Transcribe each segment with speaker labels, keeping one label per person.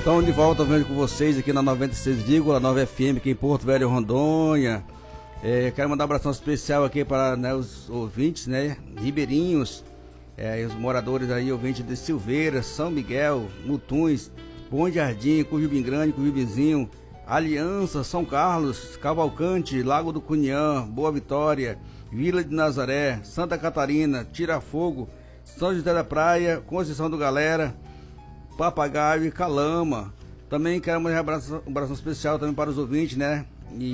Speaker 1: Estamos de volta vendo com vocês aqui na 96,9 FM aqui em Porto Velho, Rondônia. Quero mandar um abração especial aqui para, né, os ouvintes, né, ribeirinhos, os moradores aí, ouvintes de Silveira, São Miguel, Mutuns, Bom Jardim, Cujubim Grande, Cujubinzinho, Aliança, São Carlos, Cavalcante, Lago do Cunhã, Boa Vitória, Vila de Nazaré, Santa Catarina, Tirafogo, São José da Praia, Conceição do Galera, Papagaio e Calama. Também quero mandar um abraço especial também para os ouvintes, né?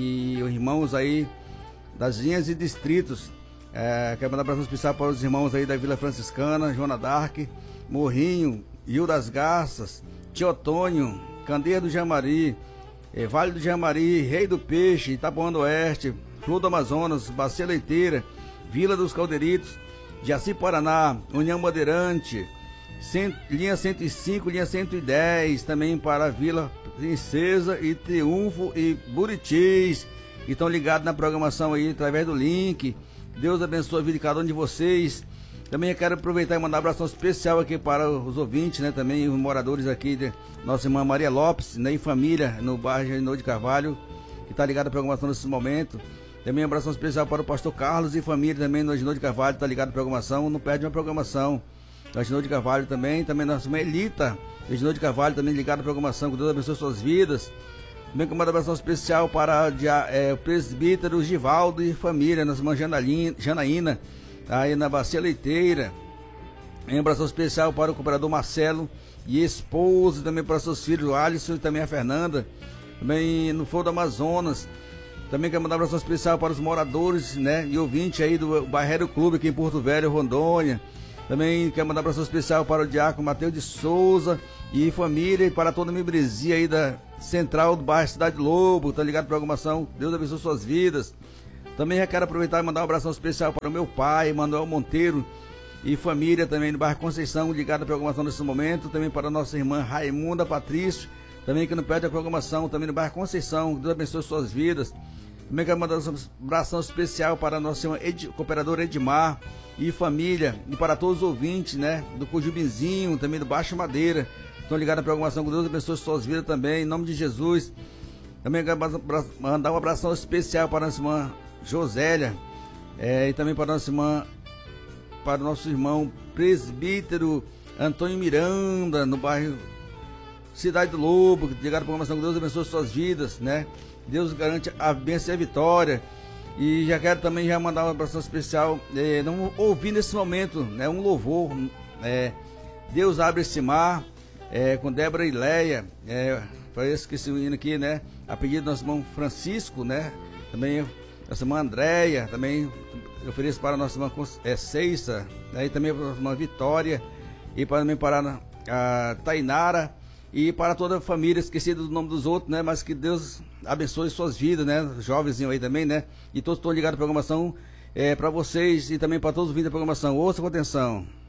Speaker 1: E os irmãos aí das linhas e distritos. Quero mandar um abraço especial para os irmãos aí da Vila Franciscana, Joana Dark, Morrinho, Rio das Garças, Teotônio, Candeia do Jamari, Vale do Jamari, Rei do Peixe, Itapuã do Oeste, Flor do Amazonas, Bacia Leiteira, Vila dos Calderitos, Jaci Paraná, União Bandeirante, linha 105, linha 110, também para a Vila Princesa e Triunfo e Buritis, que estão ligados na programação aí através do link. Deus abençoe a vida de cada um de vocês. Também eu quero aproveitar e mandar um abração especial aqui para os ouvintes, né, também os moradores aqui de nossa irmã Maria Lopes, né, e família no bairro Genô de Carvalho, que está ligado à programação nesse momento. Também um abração especial para o pastor Carlos e família também no Genô de Carvalho, está ligado à programação, não perde uma programação. Da Genô de Carvalho também nossa irmã Elita, da Genô de Carvalho também ligado à programação, que Deus abençoe suas vidas. Também com uma abração especial para o presbítero Givaldo e família, nossa irmã Janaína, aí na Bacia Leiteira. Um abração especial para o cooperador Marcelo e esposa, também para seus filhos, o Alisson e também a Fernanda, também no Fogo do Amazonas. Também quero mandar um abração especial para os moradores, né, e ouvintes aí do Barreiro Clube aqui em Porto Velho, Rondônia. Também quero mandar um abração especial para o diácono Mateus de Souza e família, e para toda a membresia aí da Central do bairro Cidade Lobo, tá ligado à programação. Deus abençoe suas vidas. Também quero aproveitar e mandar um abração especial para o meu pai, Manuel Monteiro, e família também do bairro Conceição, ligado à programação nesse momento. Também para a nossa irmã Raimunda Patrício, também que não perde a programação, também no bairro Conceição. Deus abençoe suas vidas. Também quero mandar um abração especial para a nossa irmã cooperadora Edmar e família, e para todos os ouvintes, né, do Cujubinzinho, também do Baixo Madeira, estão ligados na programação. Com Deus abençoe suas vidas também, em nome de Jesus. Também quero mandar um abração especial para a nossa irmã Josélia, e também para a nossa irmã, para o nosso irmão presbítero Antônio Miranda, no bairro Cidade do Lobo, ligado na programação. Com Deus abençoe suas vidas, né? Deus garante a bênção e a vitória. E já quero também mandar uma abração especial, não ouvir nesse momento, né, um louvor, Deus abre esse mar, com Débora e Leia, foi esse que esse hino aqui, né, a pedido do nosso irmão Francisco, né, também nossa irmã Andréia, também eu ofereço para a nossa irmã Ceissa, e também para a nossa irmã Vitória, e também para a Tainara, e para toda a família, esquecida do nome dos outros, né, mas que Deus abençoe suas vidas, né, jovenzinho aí também, né, e todos estão ligados à programação, para vocês e também para todos os ouvintes da programação. Ouça com atenção.